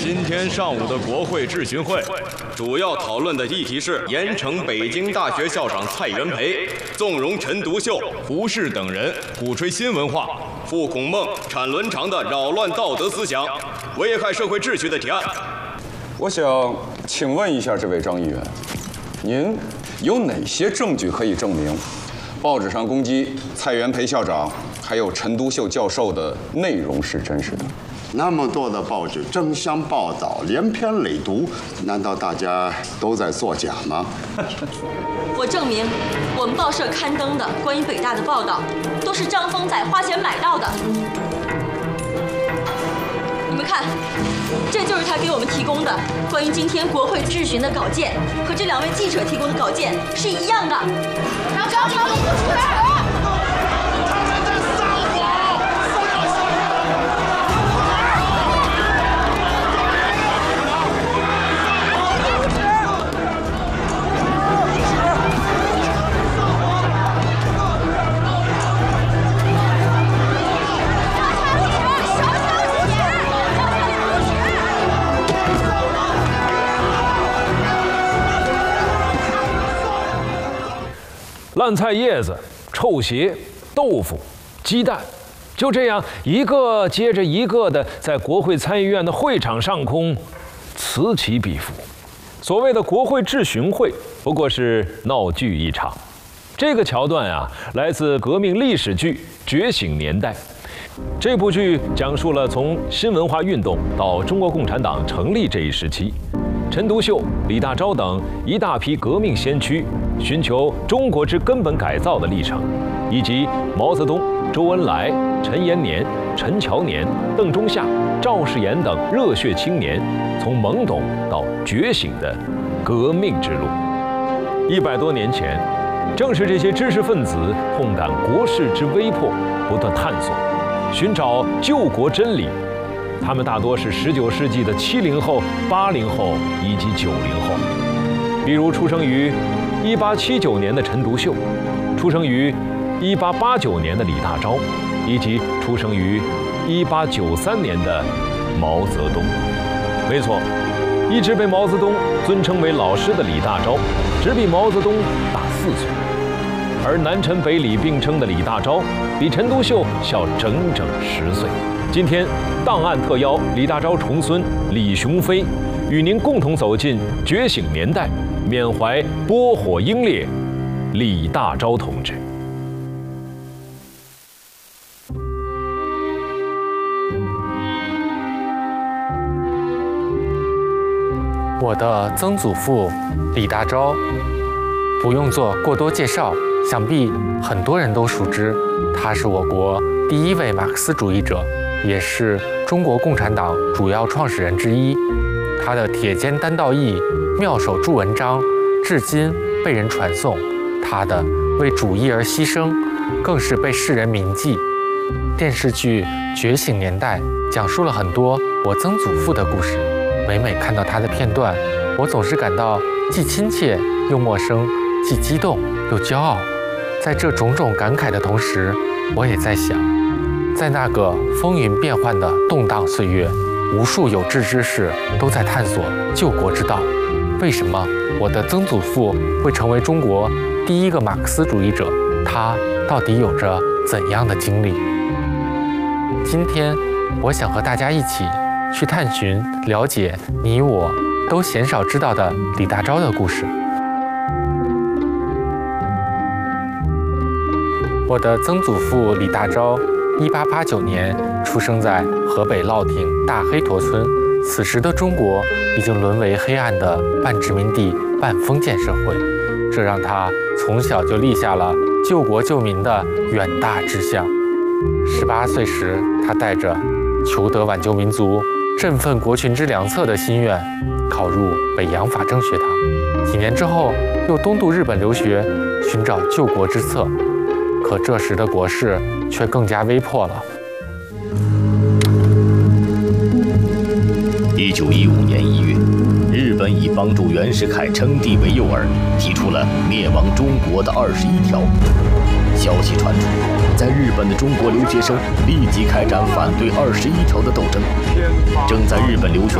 今天上午的国会质询会，主要讨论的议题是严惩北京大学校长蔡元培、纵容陈独秀、胡适等人鼓吹新文化、傅孔孟、产伦常的扰乱道德思想、危害社会秩序的提案。 我想请问一下这位张议员，您有哪些证据可以证明报纸上攻击蔡元培校长还有陈独秀教授的内容是真实的？ 那么多的报纸争相报道，连篇累牍，难道大家都在作假吗？ 我证明，我们报社刊登的关于北大的报道，都是张峰仔花钱买到的。你们看，这就是他给我们提供的关于今天国会质询的稿件，和这2位记者提供的稿件是一样的。张长不出来！ 烂菜叶子、臭鞋、豆腐、鸡蛋，就这样一个接着一个的在国会参议院的会场上空此起彼伏。所谓的国会质询会不过是闹剧一场。这个桥段啊，来自革命历史剧《觉醒年代》。这部剧讲述了从新文化运动到中国共产党成立这一时期，陈独秀、李大钊等一大批革命先驱寻求中国之根本改造的历程，以及毛泽东、周恩来、陈延年、陈乔年、邓中夏、赵世炎等热血青年从懵懂到觉醒的革命之路。100多年前，正是这些知识分子痛感国势之危迫，不断探索寻找救国真理。他们大多是19世纪的70后、80后以及90后，比如出生于1879年的陈独秀，出生于1889年的李大钊，以及出生于1893年的毛泽东。没错，一直被毛泽东尊称为老师的李大钊，只比毛泽东大4岁。而南陈北李并称的李大钊，比陈独秀小整整10岁。今天，档案特邀李大钊重孙李雄飞，与您共同走进觉醒年代，缅怀波火英烈李大钊同志。 我的曾祖父李大钊，不用做过多介绍，想必很多人都熟知。他是我国第1位马克思主义者，也是中国共产党主要创始人之一。他的铁肩担道义、妙手著文章，至今被人传颂。他的为主义而牺牲，更是被世人铭记。电视剧《觉醒年代》讲述了很多我曾祖父的故事，每每看到他的片段，我总是感到既亲切又陌生，既激动又骄傲。在这种种感慨的同时，我也在想，在那个风云变幻的动荡岁月，无数有志之士都在探索救国之道。为什么我的曾祖父会成为中国第1个马克思主义者？他到底有着怎样的经历？今天，我想和大家一起去探寻、了解你我都鲜少知道的李大钊的故事。我的曾祖父李大钊，1889年出生在河北乐亭大黑坨村。此时的中国已经沦为黑暗的半殖民地半封建社会，这让他从小就立下了救国救民的远大志向。18岁时，他带着求得挽救民族、振奋国群之良策的心愿，考入北洋法政学堂。几年之后，又东渡日本留学，寻找救国之策。可这时的国势却更加危迫了。 1915年1月，日本以帮助袁世凯称帝为诱饵，提出了灭亡中国的21条。消息传出，在日本的中国留学生立即开展反对21条的斗争。正在日本留学